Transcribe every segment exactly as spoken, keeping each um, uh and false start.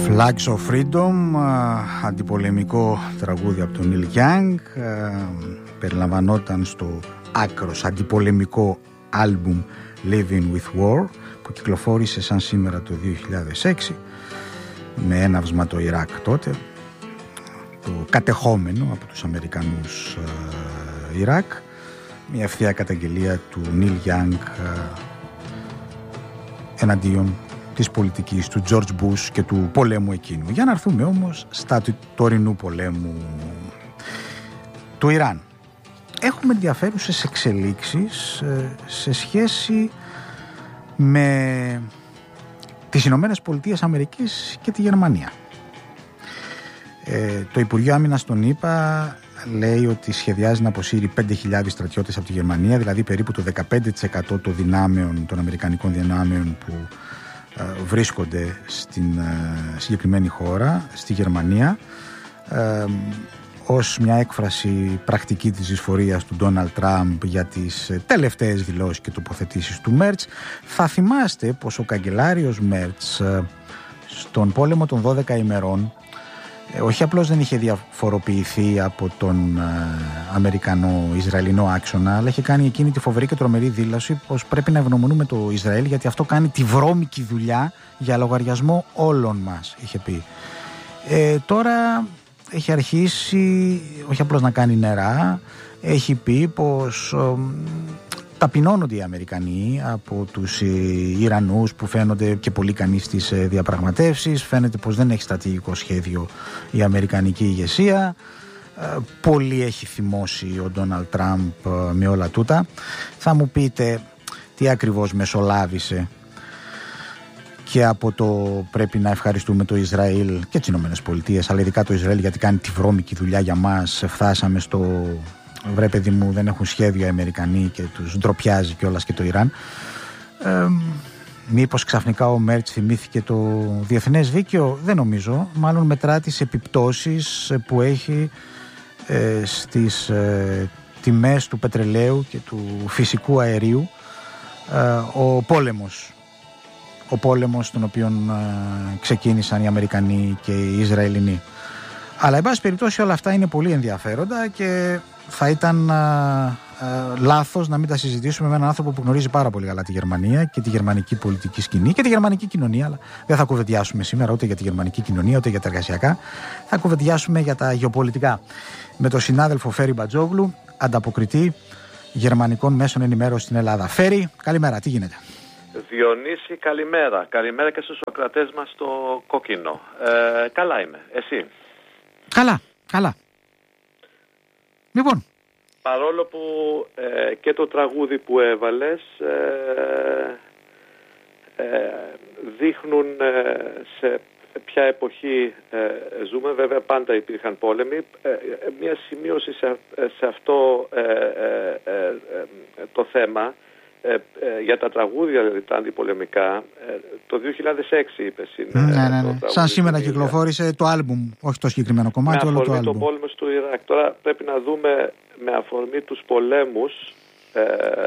Flags of Freedom, αντιπολεμικό τραγούδι από τον Neil Young, περιλαμβανόταν στο άκρος αντιπολεμικό άλμπουμ Living with War, που κυκλοφόρησε σαν σήμερα το δύο χιλιάδες έξι, με έναυσμα το Ιράκ τότε, το κατεχόμενο από τους Αμερικανούς ε, Ιράκ, μια ευθεία καταγγελία του Neil Young ε, εναντίον της πολιτικής του George Bush και του πολέμου εκείνου. Για να έρθουμε όμως στα του τωρινού πολέμου του Ιράν. Έχουμε ενδιαφέρουσες εξελίξεις ε, σε σχέση με τις Ηνωμένες Πολιτείες Αμερικής και τη Γερμανία. Ε, το Υπουργείο Άμυνας των ΗΠΑ λέει ότι σχεδιάζει να αποσύρει πέντε χιλιάδες στρατιώτες από τη Γερμανία, δηλαδή περίπου το δεκαπέντε τοις εκατό των δυνάμεων, των αμερικανικών δυνάμεων που ε, βρίσκονται στην ε, συγκεκριμένη χώρα, στη Γερμανία, ε, ως μια έκφραση πρακτική της δυσφορίας του Ντόναλντ Τραμπ για τις τελευταίες δηλώσεις και τοποθετήσεις του Μέρτς. Θα θυμάστε πως ο καγκελάριος Μέρτς στον πόλεμο των δώδεκα ημερών όχι απλώς δεν είχε διαφοροποιηθεί από τον Αμερικανο-Ισραηλινό άξονα, αλλά είχε κάνει εκείνη τη φοβερή και τρομερή δήλωση πως πρέπει να ευγνωμονούμε το Ισραήλ γιατί αυτό κάνει τη βρώμικη δουλειά για λογαριασμό όλων μας, είχε πει. Ε, τώρα έχει αρχίσει όχι απλώς να κάνει νερά, έχει πει πως ε, ταπεινώνονται οι Αμερικανοί από τους ε, Ιρανούς που φαίνονται και πολύ ικανοί στις ε, διαπραγματεύσεις. Φαίνεται πως δεν έχει στρατηγικό σχέδιο η αμερικανική ηγεσία. Ε, πολύ έχει θυμώσει ο Ντόναλντ Τραμπ ε, με όλα τούτα. Θα μου πείτε τι ακριβώς μεσολάβησε και από το πρέπει να ευχαριστούμε το Ισραήλ και τις Ηνωμένες Πολιτείες, αλλά ειδικά το Ισραήλ γιατί κάνει τη βρώμικη δουλειά για μας. Φτάσαμε στο βρε παιδί μου, δεν έχουν σχέδιο οι Αμερικανοί και τους ντροπιάζει κιόλας και το Ιράν. Ε, μήπως ξαφνικά ο Μέρτς θυμήθηκε το διεθνές δίκαιο? Δεν νομίζω. Μάλλον μετρά τις επιπτώσεις που έχει ε, στις ε, τιμές του πετρελαίου και του φυσικού αερίου ε, ο πόλεμος. Ο πόλεμος τον οποίο ε, ξεκίνησαν οι Αμερικανοί και οι Ισραηλινοί. Αλλά εν πάση περιπτώσει όλα αυτά είναι πολύ ενδιαφέροντα και θα ήταν ε, ε, λάθος να μην τα συζητήσουμε με έναν άνθρωπο που γνωρίζει πάρα πολύ καλά τη Γερμανία και τη γερμανική πολιτική σκηνή και τη γερμανική κοινωνία. Αλλά δεν θα κουβεντιάσουμε σήμερα ούτε για τη γερμανική κοινωνία ούτε για τα εργασιακά. Θα κουβεντιάσουμε για τα γεωπολιτικά με τον συνάδελφο Φέρη Μπατζόγλου, ανταποκριτή γερμανικών μέσων ενημέρωσης στην Ελλάδα. Φέρη, καλημέρα, τι γίνεται? Διονύση, καλημέρα. Καλημέρα και στους ακροατές μας στο κόκκινο. Ε, καλά είμαι. Εσύ? Καλά, καλά. Λοιπόν. Παρόλο που ε, και το τραγούδι που έβαλες ε, ε, δείχνουν ε, σε ποια εποχή ε, ζούμε. Βέβαια πάντα υπήρχαν πόλεμοι. Ε, μια σημείωση σε, σε αυτό ε, ε, ε, ε, το θέμα. Ε, ε, για τα τραγούδια, δηλαδή τα αντιπολεμικά, ε, το δύο χιλιάδες έξι είπες είναι. Ναι, ναι, ναι. Σαν σήμερα κυκλοφόρησε το άλμπουμ, όχι το συγκεκριμένο κομμάτι, όλο το άλμπουμ. Με αφορμή τον πόλεμο του Ιράκ. Τώρα πρέπει να δούμε με αφορμή τους πολέμους ε,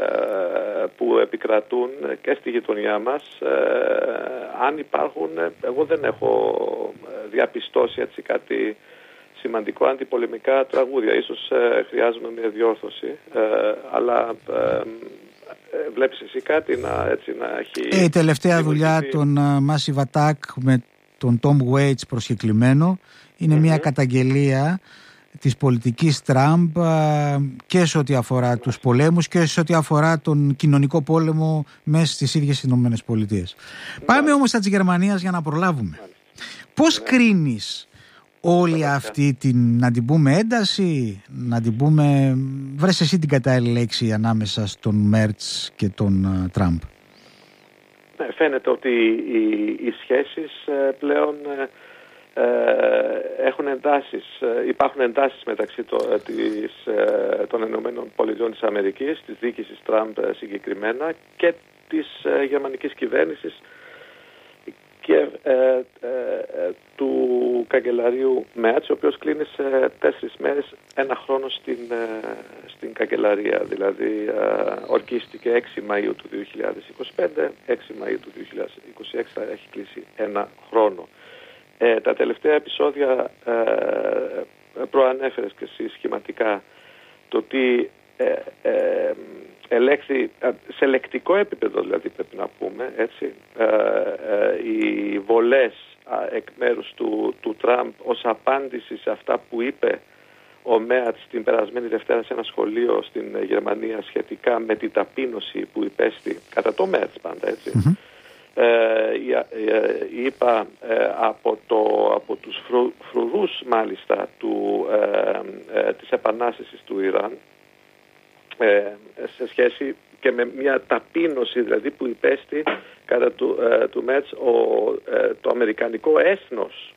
που επικρατούν και στη γειτονιά μας, ε, αν υπάρχουν, εγώ δεν έχω διαπιστώσει έτσι κάτι σημαντικό αντιπολεμικά τραγούδια. Ίσως ε, χρειάζομαι μια διόρθωση, ε, αλλά ε, βλέπεις εσύ κάτι να, έτσι, να έχει... Ε, η τελευταία δουλειά των uh, Massive Attack με τον Tom Waits προσκεκλημένο είναι mm-hmm. μια καταγγελία της πολιτικής Τραμπ uh, και σε ό,τι αφορά τους πολέμους και σε ό,τι αφορά τον κοινωνικό πόλεμο μέσα στις ίδιες Ηνωμένες Πολιτείες. Mm-hmm. Πάμε όμως στα της Γερμανίας για να προλάβουμε. Mm-hmm. Πώς mm-hmm. κρίνεις όλη αυτή την, να την πούμε ένταση, να την πούμε, βρες εσύ την κατάλληλη λέξη ανάμεσα στον Μέρτς και τον uh, Τραμπ? Ναι, φαίνεται ότι οι, οι σχέσεις ε, πλέον ε, ε, έχουν εντάσεις, ε, υπάρχουν εντάσεις μεταξύ το, ε, της, ε, των Ηνωμένων Πολιτειών της Αμερικής, της διοίκησης Τραμπ ε, συγκεκριμένα και της ε, γερμανικής κυβέρνησης και ε, ε, ε, του καγκελαρίου Μέρτς, ο οποίος κλείνει σε τέσσερις μέρες ένα χρόνο στην, ε, στην καγκελαρία. Δηλαδή ε, ορκίστηκε έξι Μαΐου του δύο χιλιάδες είκοσι πέντε, έξι Μαΐου του δύο χιλιάδες είκοσι έξι θα έχει κλείσει ένα χρόνο. Ε, τα τελευταία επεισόδια ε, προανέφερες και εσύ σχηματικά το ότι ε, ε, ελέγχθη σε λεκτικό επίπεδο, δηλαδή πρέπει να πούμε, έτσι, ε, ε, οι βολές εκ μέρους του, του Τραμπ ως απάντηση σε αυτά που είπε ο Μέρτς την περασμένη Δευτέρα σε ένα σχολείο στην Γερμανία σχετικά με την ταπείνωση που υπέστη κατά το Μέρτς πάντα, έτσι. Mm-hmm. Ε, είπα ε, από, το, από τους φρου, φρουρούς μάλιστα του, ε, ε, της επανάστασης του Ιράν ε, σε σχέση και με μια ταπείνωση δηλαδή που υπέστη κατά του, ε, του Μέρτς ο, ε, το αμερικανικό έθνος.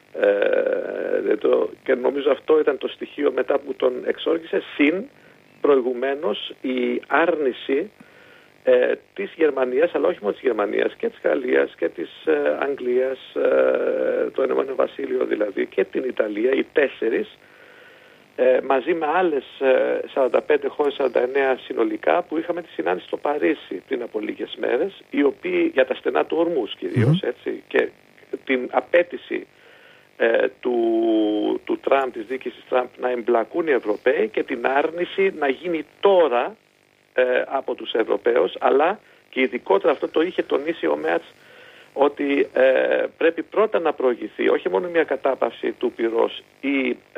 Ε, το, και νομίζω αυτό ήταν το στοιχείο μετά που τον εξόργησε, συν προηγουμένως η άρνηση ε, της Γερμανίας, αλλά όχι μόνο της Γερμανίας, και της Γαλλίας και της ε, Αγγλίας, ε, το Ηνωμένο Βασίλειο δηλαδή, και την Ιταλία, οι τέσσερις, ε, μαζί με άλλες ε, σαράντα πέντε χώρες, σαράντα εννέα συνολικά, που είχαμε τη συνάντηση στο Παρίσι πριν από λίγες μέρες, οι οποίοι για τα στενά του Ορμούς κυρίως, mm-hmm. έτσι, και την απέτηση ε, του, του Τραμπ, της διοίκησης Τραμπ, να εμπλακούν οι Ευρωπαίοι και την άρνηση να γίνει τώρα ε, από τους Ευρωπαίους, αλλά και ειδικότερα αυτό το είχε τονίσει ο Μέρτς, ότι ε, πρέπει πρώτα να προηγηθεί όχι μόνο μια κατάπαυση του πυρός ή ε,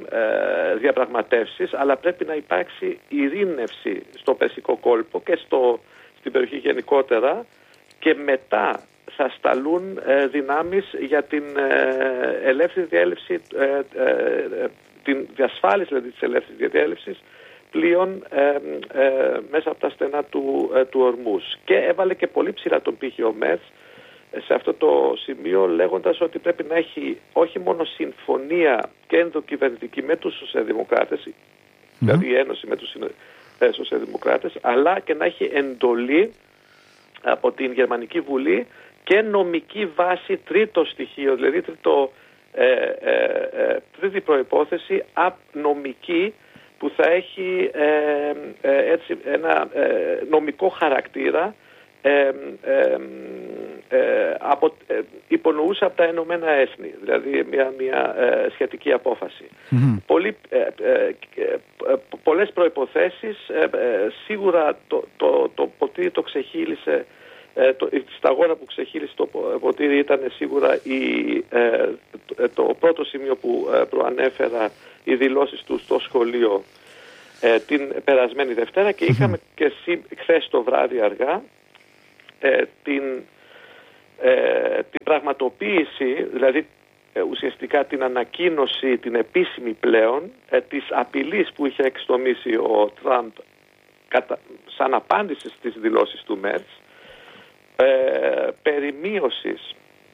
ε, διαπραγματεύσεις, αλλά πρέπει να υπάρξει ειρήνευση στο Περσικό κόλπο και στο, στην περιοχή γενικότερα, και μετά θα σταλούν ε, δυνάμεις για την ε, ελεύθερη διέλευση, ε, ε, την διασφάλιση δηλαδή της ελεύθερης διέλευσης πλοίων ε, ε, μέσα από τα στενά του, ε, του Ορμούς. Και έβαλε και πολύ ψηλά τον πύχη ο Μέρτς σε αυτό το σημείο, λέγοντας ότι πρέπει να έχει όχι μόνο συμφωνία και ενδοκυβερνητική με τους σοσιαλδημοκράτες, mm. δηλαδή η ένωση με τους ε, σοσιαλδημοκράτες, αλλά και να έχει εντολή από την Γερμανική Βουλή και νομική βάση, τρίτο στοιχείο, δηλαδή τρίτο, ε, ε, ε, τρίτη προϋπόθεση νομική, που θα έχει ε, ε, έτσι ένα ε, νομικό χαρακτήρα, ε, ε, ε, απο, ε, υπονοούσα από τα Ηνωμένα Έθνη, δηλαδή μια, μια ε, σχετική απόφαση. Mm-hmm. Πολύ, ε, ε, ε, πολλές προϋποθέσεις, ε, ε, σίγουρα το, το, το ποτήρι το ξεχύλισε, ε, το, η σταγόνα που ξεχύλισε το ποτήρι ήταν σίγουρα η, ε, το, το πρώτο σημείο που ε, προανέφερα, οι δηλώσεις του στο σχολείο ε, την περασμένη Δευτέρα, και είχαμε mm-hmm. και χθες το βράδυ αργά ε, την, ε, την πραγματοποίηση, δηλαδή ε, ουσιαστικά την ανακοίνωση, την επίσημη πλέον, ε, της απειλής που είχε εξτομίσει ο Τραμπ κατα, σαν απάντηση στις δηλώσεις του Μέρτς, ε, περί μείωσης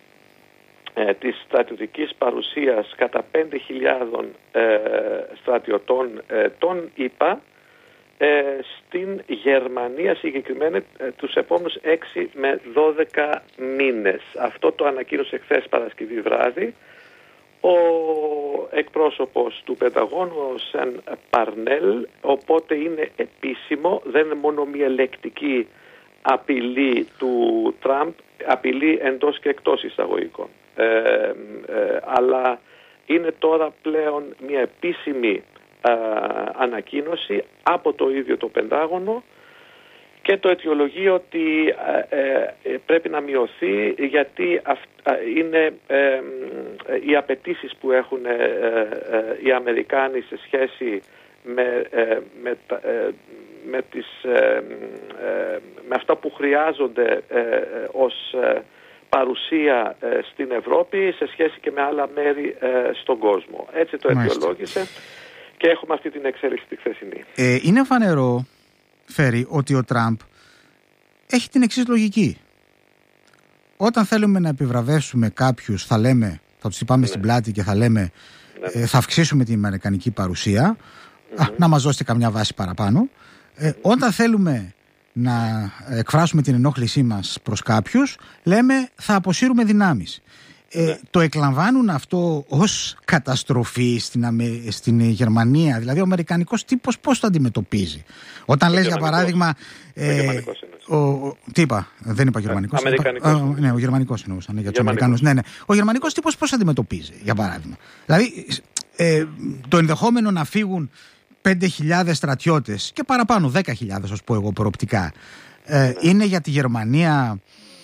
ε, της στρατιωτικής παρουσίας κατά πέντε χιλιάδες ε, στρατιωτών ε, των ΗΠΑ ε, στην Γερμανία, συγκεκριμένα ε, τους επόμενους έξι με δώδεκα μήνες. Αυτό το ανακοίνωσε χθες Παρασκευή βράδυ ο εκπρόσωπος του Πενταγώνου, ο Σεν Παρνέλ, οπότε είναι επίσημο, δεν είναι μόνο μια λεκτική απειλή του Τραμπ, απειλή εντός και εκτός εισαγωγικών. Ε, ε, αλλά είναι τώρα πλέον μια επίσημη ε, ανακοίνωση από το ίδιο το Πεντάγωνο, και το αιτιολογεί ότι ε, ε, πρέπει να μειωθεί, γιατί αυ, ε, είναι ε, οι απαιτήσεις που έχουν ε, ε, οι Αμερικάνοι σε σχέση με, ε, με, ε, με, τις, ε, ε, με αυτά που χρειάζονται ε, ε, ως ε, παρουσία ε, στην Ευρώπη σε σχέση και με άλλα μέρη ε, στον κόσμο. Έτσι το αιτιολόγησε, και έχουμε αυτή την εξέλιξη τη χθεσινή. Ε, είναι φανερό, Φέρη, ότι ο Τραμπ έχει την εξής λογική. Όταν θέλουμε να επιβραβεύσουμε κάποιους, θα λέμε, θα τους πάμε ναι. στην πλάτη και θα λέμε ναι. ε, θα αυξήσουμε την αμερικανική παρουσία, mm-hmm. α, να μας δώσετε καμιά βάση παραπάνω. Ε, mm-hmm. Όταν θέλουμε να εκφράσουμε την ενόχλησή μας προς κάποιους, λέμε θα αποσύρουμε δυνάμεις. ε, ναι. το εκλαμβάνουν αυτό ως καταστροφή στην, Αμε... στην Γερμανία. Δηλαδή ο αμερικανικός τύπος πώς το αντιμετωπίζει? Όταν λες για παράδειγμα... Ε, ο, ο, τι είπα, δεν είπα γερμανικός. Αμερικανικός. Είπα, α, ναι, ο γερμανικός εννοούσα. Ναι, για τους Αμερικανούς. Ναι, ναι. Ο γερμανικός τύπος πώς αντιμετωπίζει, για παράδειγμα? Δηλαδή ε, το ενδεχόμενο να φύγουν πέντε χιλιάδες στρατιώτες και παραπάνω, δέκα χιλιάδες, ας πω εγώ προοπτικά, ε, ναι. είναι για τη Γερμανία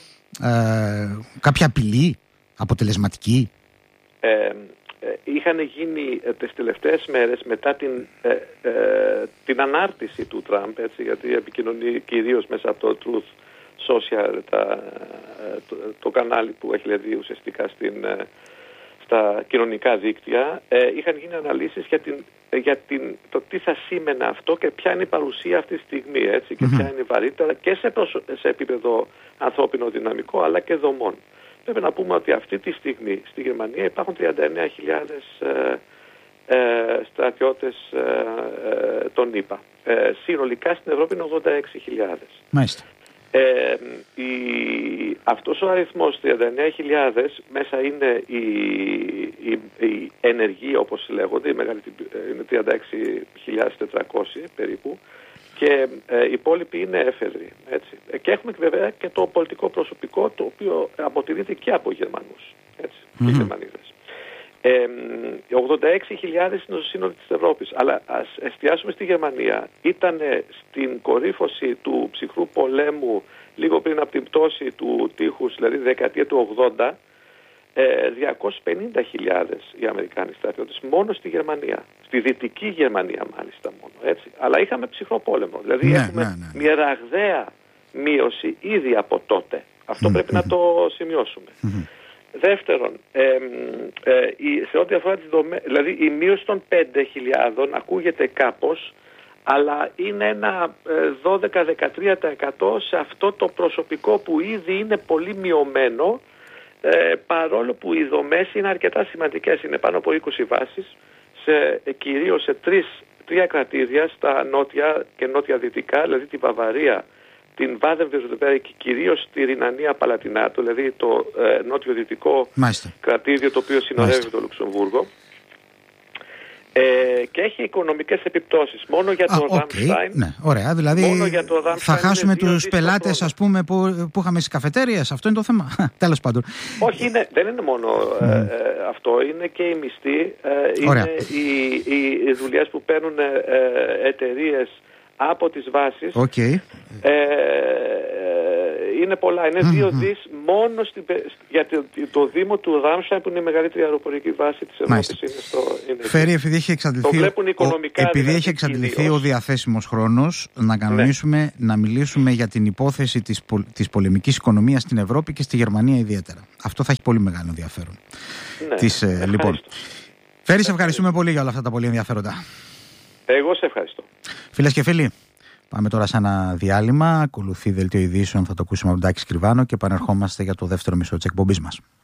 ε, κάποια απειλή αποτελεσματική? Ε, ε, είχαν γίνει ε, τις τελευταίες μέρες μετά την, ε, ε, την ανάρτηση του Τραμπ, έτσι, γιατί επικοινωνεί κυρίως μέσα από το Truth Social, τα, το, το κανάλι που έχει δηλαδή ουσιαστικά στην, στα κοινωνικά δίκτυα, ε, είχαν γίνει αναλύσεις για, την, για την, το τι θα σήμαινε αυτό και ποια είναι η παρουσία αυτή τη στιγμή, έτσι, και mm-hmm. ποια είναι η βαρύτητα και σε, προσω... σε επίπεδο ανθρώπινο δυναμικό αλλά και δομών. Πρέπει να πούμε ότι αυτή τη στιγμή στη Γερμανία υπάρχουν τριάντα εννέα χιλιάδες ε, ε, στρατιώτες ε, ε, των ΗΠΑ. Ε, συνολικά στην Ευρώπη είναι ογδόντα έξι χιλιάδες. Μάλιστα. Ε, η, αυτός ο αριθμός τριάντα εννέα χιλιάδες μέσα είναι οι, οι, οι ενεργοί, όπως λέγονται, η μεγαλύτερη είναι τριάντα έξι χιλιάδες τετρακόσια περίπου, και ε, οι υπόλοιποι είναι έφεδροι, έτσι. Ε, και έχουμε βέβαια και το πολιτικό προσωπικό, το οποίο αποτελείται και από Γερμανούς, έτσι, mm-hmm. και Γερμανίδες. Ε, ογδόντα έξι χιλιάδες είναι στο σύνολο της Ευρώπης, αλλά ας εστιάσουμε στη Γερμανία. Ήταν στην κορύφωση του ψυχρού πολέμου λίγο πριν από την πτώση του τείχους, δηλαδή τη δεκαετία του ογδόντα, ε, διακόσιες πενήντα χιλιάδες οι Αμερικάνοι στρατιώτες μόνο στη Γερμανία, στη δυτική Γερμανία μάλιστα μόνο, έτσι. Αλλά είχαμε ψυχρό πόλεμο, δηλαδή ναι, έχουμε ναι, ναι. μια ραγδαία μείωση ήδη από τότε. Αυτό mm-hmm. πρέπει να το σημειώσουμε. Mm-hmm. Δεύτερον, ε, ε, η, σε ό,τι αφορά τις δομές, δηλαδή η μείωση των πέντε χιλιάδων ακούγεται κάπως, αλλά είναι ένα δώδεκα με δεκατρία τοις εκατό σε αυτό το προσωπικό που ήδη είναι πολύ μειωμένο, ε, παρόλο που οι δομές είναι αρκετά σημαντικές. Είναι πάνω από είκοσι βάσεις, σε, κυρίως σε τρεις, τρία κρατήδια στα νότια και νότια-δυτικά, δηλαδή τη Βαβαρία, την Βάδεν-Βιρτεμβέργη και κυρίως τη Ρινανία Παλατινάτου, δηλαδή το ε, νότιο-δυτικό κρατήδιο το οποίο συνοδεύει το Λουξεμβούργο. Ε, και έχει οικονομικές επιπτώσεις μόνο για το Ραμστάιν. Okay. Ναι, ωραία. Δηλαδή θα χάσουμε τους πελάτες, ας πούμε, που, που είχαμε στις καφετέριες. Αυτό είναι το θέμα. Τέλος πάντων. Όχι, είναι, δεν είναι μόνο mm. ε, ε, αυτό. Είναι και οι μισθοί. Ε, είναι οι, οι, οι δουλειές που παίρνουν ε, εταιρείες από τις βάσεις. Okay. Ε, είναι πολλά. Είναι δύο mm-hmm. δις μόνο στην, για το, το Δήμο του Ράμσταϊν, που είναι η μεγαλύτερη αεροπορική βάση της Ευρώπης. Είναι στο, είναι Φέρει, επειδή έχει εξαντληθεί, ο, επειδή δηλαδή, έχει εξαντληθεί ο διαθέσιμος χρόνος, να κανονίσουμε ναι. να μιλήσουμε για την υπόθεση της, πολ, της πολεμικής οικονομίας στην Ευρώπη και στη Γερμανία ιδιαίτερα. Αυτό θα έχει πολύ μεγάλο ενδιαφέρον. Ναι, της, ε, λοιπόν. Φέρει, σε ευχαριστούμε πολύ για όλα αυτά τα πολύ ενδιαφέροντα. Εγώ σε ευχαριστώ. Φίλες και φίλοι, πάμε τώρα σε ένα διάλειμμα. Ακολουθεί δελτίο ειδήσεων, θα το ακούσουμε από τον Τάκη Σκριβάνο και επανερχόμαστε για το δεύτερο μισό της εκπομπής μας.